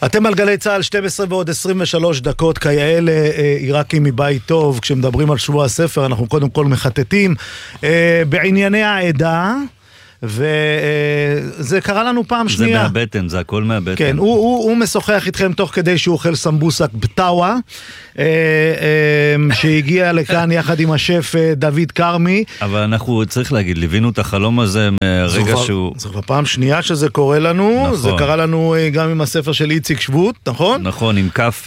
אתם על גלי צהל 12 ועוד 23 דקות כאלה, עיראקים מבית טוב. כשמדברים על שבוע הספר אנחנו קודם כל מחטטים בענייני העדה, וזה קרה לנו פעם שנייה. זה מהבטן, זה הכל מהבטן. כן, הוא משוחח איתכם תוך כדי שהוא אוכל סמבוסק בטאווה, שהגיע לכאן יחד עם השף דוד קרמי. אבל אנחנו צריך להגיד, ליווינו את החלום הזה מהרגע שהוא... זו פעם שנייה שזה קורה לנו, נכון. זה קרה לנו גם עם הספר של איציק שבות, נכון? נכון, עם כף...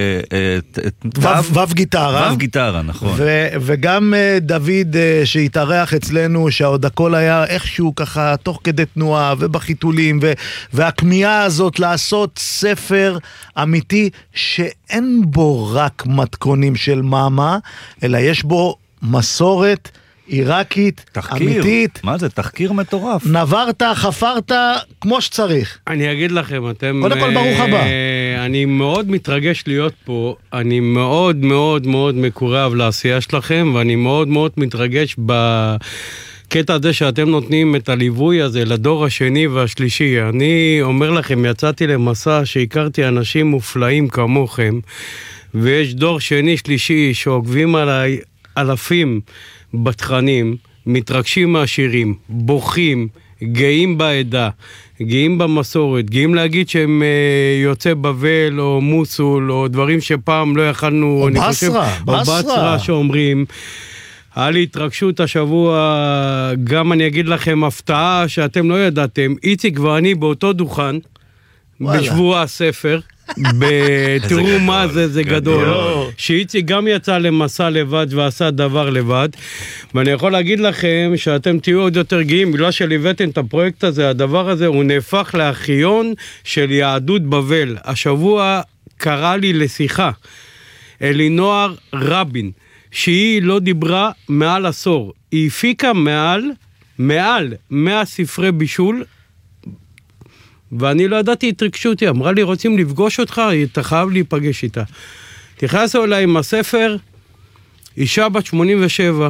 וו גיטרה. וו גיטרה, נכון. וגם דוד שהתארח אצלנו, שעוד הכל היה איכשהו ככה תוך כדי תנועה ובחיתולים, והכמיהה הזאת לעשות ספר אמיתי שאין בו רק מתכונים של מאמה, אלא יש בו מסורת עיראקית, אמיתית. מה זה? תחקיר מטורף. נברת, חפרת, כמו שצריך. אני אגיד לכם, אתם... קודם כל ברוך הבא. אני מאוד מתרגש להיות פה, אני מאוד מאוד מאוד מקורב לעשייה שלכם, ואני מאוד מאוד מתרגש בקטע הזה שאתם נותנים את הליווי הזה לדור השני והשלישי. אני אומר לכם, יצאתי למסע שהכרתי אנשים מופלאים כמוכם, ויש דור שני שלישי שעוקבים עליי אלפים בתכנים, מתרגשים מהשירים, בוכים, גאים בעדה, גאים במסורת, גאים להגיד שהם יוצא בבל או מוסול או דברים שפעם לא יכלנו, או בסרה, או בסרה שאומרים. היה לי התרגשות השבוע, גם אני אגיד לכם הפתעה שאתם לא ידעתם, איציק ואני באותו דוכן, בשבוע הספר, תראו מה זה גדול, שאיציק גם יצא למסע לבד ועשה דבר לבד, ואני יכול להגיד לכם שאתם תהיו עוד יותר גאים, בגלל שליוויתם את הפרויקט הזה, הדבר הזה הוא נהפך לאחיון של יהדות בבל. השבוע קרא לי לשיחה אלינוער רבין, שהיא לא דיברה מעל עשור, היא הפיקה מעל 100 ספרי בישול, ואני לא ידעתי, התרגשו אותי, אמרה לי, רוצים לפגוש אותך, אתה חייב להיפגש איתה. תכנסו אליי עם הספר, אישה בת 87,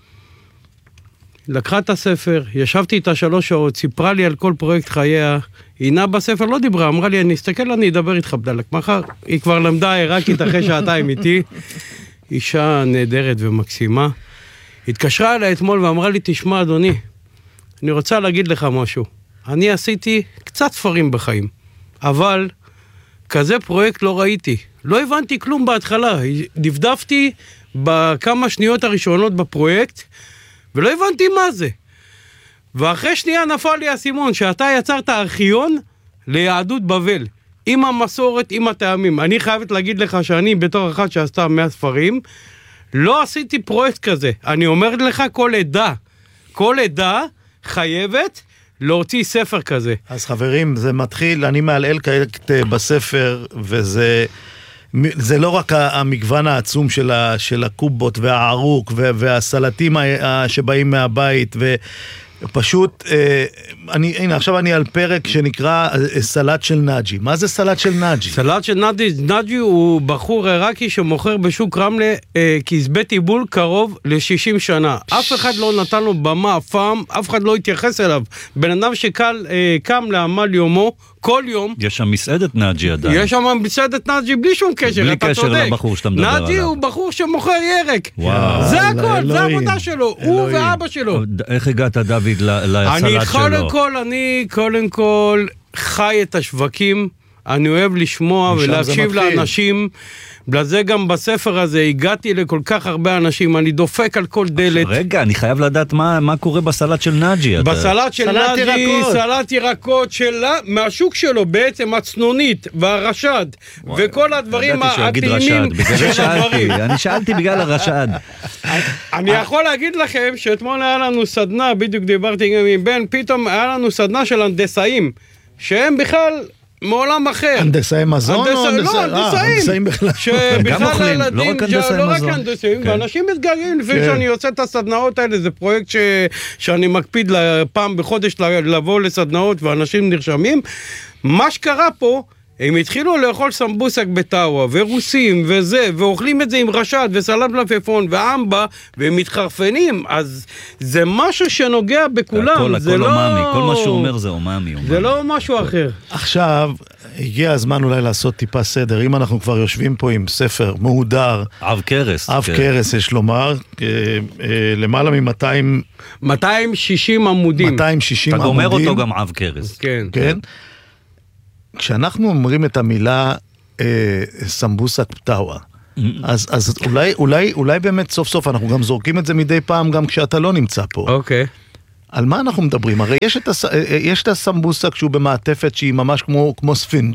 לקחה את הספר, ישבתי איתה 3 שעות, סיפרה לי על כל פרויקט חייה, היא נעה בספר, לא דיברה, אמרה לי, אני אסתכל, אני אדבר איתך בדלק, מחר, היא כבר למדה עיראקית אחרי שעתיים איתי, אישה נהדרת ומקסימה, התקשרה אליי אתמול ואמרה לי, תשמע אדוני, אני רוצה להגיד לך משהו, אני עשיתי קצת ספרים בחיים, אבל כזה פרויקט לא ראיתי. לא הבנתי כלום בהתחלה. דפדפתי בכמה שניות הראשונות בפרויקט, ולא הבנתי מה זה. ואחרי שנייה נפל לי הסימון, שאתה יצרת ארכיון ליהדות בבל, עם המסורת, עם הטעמים. אני חייבת להגיד לך שאני, בתור אחד שעשתה 100 ספרים, לא עשיתי פרויקט כזה. אני אומר לך, כל עדה חייבת להוציא ספר כזה. אז חברים, זה מתחיל, אני מעלל כעת בספר, וזה לא רק המגוון העצום של הקובות והערוק והסלטים שבאים מהבית, ופשוט, הנה, עכשיו אני על פרק שנקרא סלט של נאג'י. מה זה סלט של נאג'י? סלט של נאג'י הוא בחור עיראקי שמוכר בשוק רמלה כסבי טיבול קרוב ל-60 שנה. אף אחד לא נתן לו במה הפעם, אף אחד לא התייחס אליו. בן אדם שקם לעמל יומו, כל יום. יש שם מסעדת נאג'י עדיין. יש שם מסעדת נאג'י בלי שום קשר, בלי קשר לבחור שאתה מדבר עליו. נאג'י הוא בחור שמוכר ירק. וואו. זה הכל, זה העבודה שלו, הוא ואבא שלו. איך הגעת דוד לסלט שלו? אני קודם כל חי את השווקים, אני אוהב לשמוע ולהקשיב לאנשים, בגלל זה גם בספר הזה הגעתי לכל כך הרבה אנשים, אני דופק על כל דלת. רגע, אני חייב לדעת מה קורה בסלט של נאג'י. בסלט של נאג'י, סלט ירקות מהשוק שלו, בעצם הצנונית והרשד, וכל הדברים הטעימים של הדברים. אני שאלתי בגלל הרשד. אני יכול להגיד לכם שאתמול היה לנו סדנה, בדיוק דיברתי גם עם בן, פתאום היה לנו סדנה של הנדסאים, שהם בכלל מעולם אחר. הנדסאי מזון או הנדסאים בכלל. גם אוכלים, לא רק הנדסאי מזון. לא רק הנדסאים, ואנשים מתגעגעים לפני שאני יוצא את הסדנאות האלה, זה פרויקט שאני מקפיד פעם בחודש לבוא לסדנאות, ואנשים נרשמים. מה שקרה פה, הם התחילו לאכול סמבוסק בטאווה, ורוסים וזה, ואוכלים את זה עם רשד, וסלט מלפפון, ואמבה, והם מתחרפנים, אז זה משהו שנוגע בכולם. הכל אוממי, כל מה שהוא אומר זה אוממי. זה לא משהו אחר. עכשיו, הגיע הזמן אולי לעשות טיפה סדר, אם אנחנו כבר יושבים פה עם ספר מהודר, אב קרס. אב קרס יש לומר, למעלה מ-200... 260 עמודים. 260 אתה עמודים. גומר אותו גם אב קרס. כן. כן? כשאנחנו אומרים את המילה סמבוסק פטאווה, אז אולי באמת סוף סוף, אנחנו גם זורקים את זה מדי פעם גם כשאתה לא נמצא פה. אוקיי. על מה אנחנו מדברים? הרי יש את הסמבוסק שהוא במעטפת שהיא ממש כמו ספינג',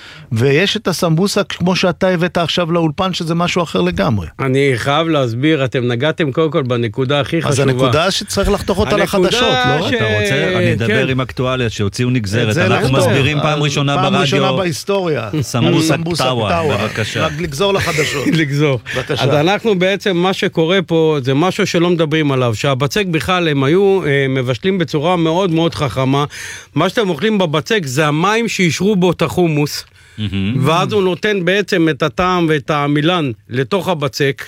ויש את הסמבוסק כמו שאתה הבאת עכשיו לאולפן, שזה משהו אחר לגמרי. אני חייב להסביר, אתם נגעתם קודם כל בנקודה הכי חשובה. אז הנקודה שצריך לחתוך אותה לחדשות, לא? אתה רוצה? אני אדבר עם אקטואליה שהוציאו נגזרת. אנחנו מסבירים פעם ראשונה ברדיו. פעם ראשונה בהיסטוריה. סמבוסק פטאווה, בבקשה. רק לגזור לחדשות. לגזור. בבקשה. אז אנחנו בעצם, מה שקורה פה, זה משהו שלא מדברים עליו, שהבצק בכלל הם היו מבשלים בצורה מאוד מאוד חכמה. מה שאתם אוכלים בבצק זה המים שישרו בו את החומוס. ואז הוא נותן בעצם את הטעם ואת העמילן לתוך הבצק.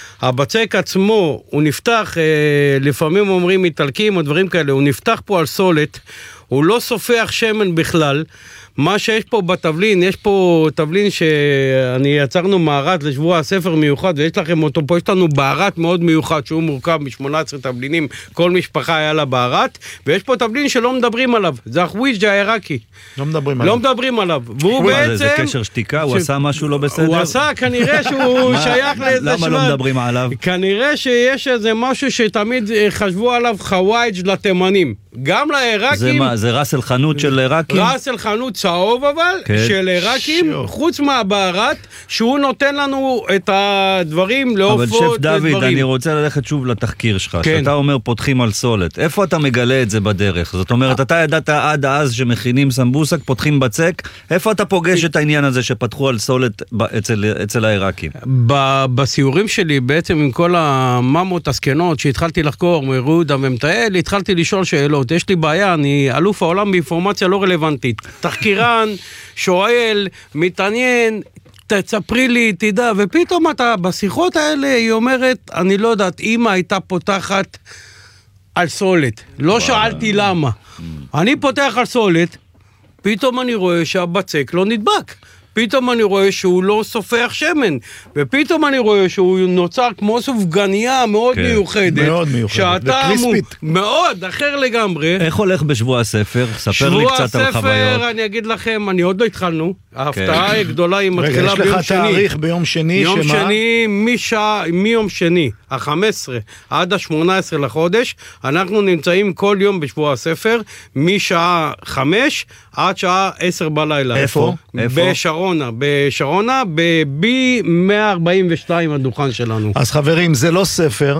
הבצק עצמו, הוא נפתח, לפעמים אומרים איטלקים או דברים כאלה, הוא נפתח פה על סולת, הוא לא סופח שמן בכלל. מה שיש פה בתבלין, יש פה תבלין שאני יצרנו מערת לשבוע הספר מיוחד, ויש לכם אותו פה, יש לנו בערת מאוד מיוחד, שהוא מורכב מ-18 תבלינים, כל משפחה היה לה בערת, ויש פה תבלין שלא מדברים עליו, זה החוויג'ה העיראקי. לא מדברים עליו. לא מדברים עליו. והוא בעצם... זה קשר שתיקה, הוא עשה משהו לא בסדר? הוא עשה, כנראה שהוא שייך לאיזה למה לא מדברים עליו? כנראה שיש איזה משהו שתמיד חשבו עליו חווייג' לתימנים. גם לעיראקים... זה רס אל חנות של עיראקים? רס אל חנות צהוב אבל, של עיראקים, חוץ מהבערת, שהוא נותן לנו את הדברים לעופות ודברים. אבל שף דוד, אני רוצה ללכת שוב לתחקיר שלך, שאתה אומר פותחים על סולת. איפה אתה מגלה את זה בדרך? זאת אומרת, אתה ידעת עד אז שמכינים סמבוסק, פותחים בצק, איפה אתה פוגש את העניין הזה שפתחו על סולת אצל העיראקים? בסיורים שלי, בעצם עם כל הממות הסקנות שהתחלתי לחקור, מרודה ומטייל, התחלתי לשאול שאלות. יש לי בעיה, אני אלוף העולם באינפורמציה לא רלוונטית. תחקירן, שואל, מתעניין, תספרי לי, תדע, ופתאום אתה, בשיחות האלה, היא אומרת, אני לא יודעת, אמא הייתה פותחת על סולת. לא שאלתי למה. אני פותח על סולת, פתאום אני רואה שהבצק לא נדבק. פתאום אני רואה שהוא לא סופח שמן, ופתאום אני רואה שהוא נוצר כמו סופגניה מאוד מיוחדת. מאוד מיוחדת, וקריספית. מאוד, אחר לגמרי. איך הולך בשבוע הספר? ספר לי קצת על חוויות. שבוע הספר, אני אגיד לכם, אני עוד לא התחלנו. ההפתעה הגדולה היא מתחילה ביום שני. יש לך תאריך ביום שני, יום שני, מיום שני, ה-15 עד ה-18 לחודש, אנחנו נמצאים כל יום בשבוע הספר, משעה 5 עד שעה 10 בלילה. איפה? בשרונה, ב-B142 הדוכן שלנו. אז חברים, זה לא ספר,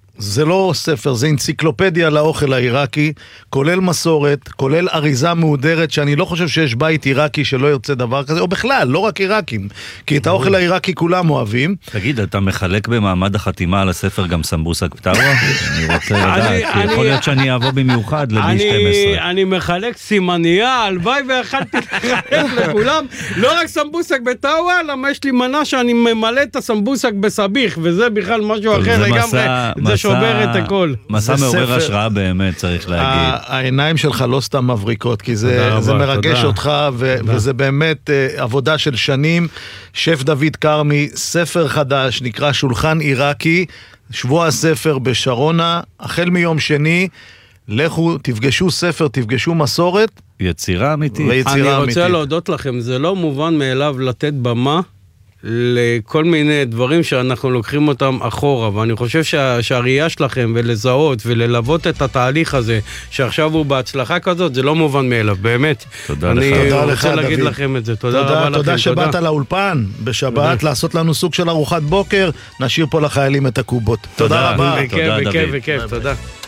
זה אנציקלופדיה לאוכל העיראקי, כולל מסורת, כולל אריזה מהודרת, שאני לא חושב שיש בית עיראקי שלא ירצה דבר כזה, או בכלל, לא רק עיראקים, כי את האוכל העיראקי כולם אוהבים. תגיד, אתה מחלק במעמד החתימה על הספר גם סמבוסק פטאווה? אני רוצה לדעת, כי יכול להיות שאני אבוא במיוחד ל-B12. אני מחלק סימניה, הלוואי ויכלתי לחלק לכולם, לא רק סמבוסק פטאווה, למה יש לי מנה שאני ממלא את הסמבוסק בסביח, וזה בכלל משהו אחר לגמרי, זה שובר את הכל. מסע מעורר השראה באמת, צריך להגיד. העיניים שלך לא סתם מבריקות, כי זה מרגש אותך, וזה באמת עבודה של שנים. שף דוד קרמי, ספר חדש, נקרא שולחן עיראקי, שבוע הספר בשרונה, החל מיום שני, לכו, תפגשו ספר, תפגשו מסורת. יצירה אמיתית. אני רוצה להודות לכם, זה לא מובן מאליו לתת במה, לכל מיני דברים שאנחנו לוקחים אותם אחורה, ואני חושב שהראייה שלכם ולזהות וללוות את התהליך הזה, שעכשיו הוא בהצלחה כזאת, זה לא מובן מאליו, באמת. תודה לך. אני רוצה להגיד לכם את זה, תודה רבה לכם. תודה שבאת לאולפן בשבת, לעשות לנו סוג של ארוחת בוקר, נשאיר פה לחיילים את הקובות. תודה רבה. בכיף, תודה.